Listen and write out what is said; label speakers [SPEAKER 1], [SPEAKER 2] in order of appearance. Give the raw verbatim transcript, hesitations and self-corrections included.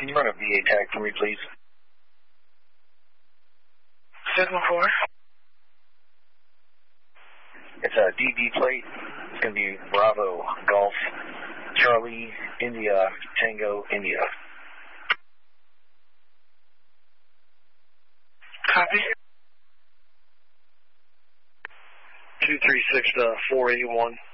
[SPEAKER 1] Can you run a V A tag for me, please?
[SPEAKER 2] seven four.
[SPEAKER 1] It's a D D plate. It's going to be Bravo, Golf, Charlie, India, Tango, India.
[SPEAKER 2] Copy.
[SPEAKER 3] two three six to four eighty-one.